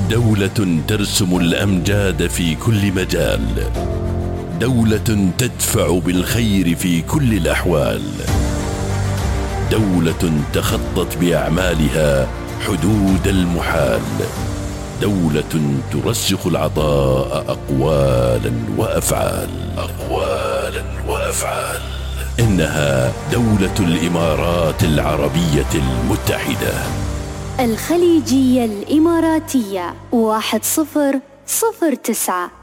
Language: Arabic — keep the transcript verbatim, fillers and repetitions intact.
دولة ترسم الأمجاد في كل مجال، دولة تدفع بالخير في كل الأحوال، دولة تخطت بأعمالها حدود المحال، دولة ترسخ العطاء أقوالا وأفعال أقوالا وأفعال إنها دولة الإمارات العربية المتحدة. الخليجية الإماراتية واحد صفر صفر تسعة.